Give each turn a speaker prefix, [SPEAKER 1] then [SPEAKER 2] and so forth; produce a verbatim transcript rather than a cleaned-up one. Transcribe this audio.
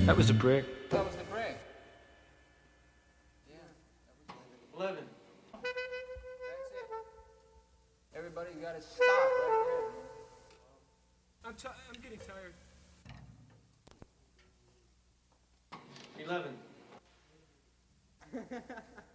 [SPEAKER 1] That was a brick.
[SPEAKER 2] That was the break. Yeah. That was
[SPEAKER 3] eleven.
[SPEAKER 2] That's it. Everybody got to stop right there.
[SPEAKER 4] I'm, t- I'm getting tired.
[SPEAKER 3] eleven.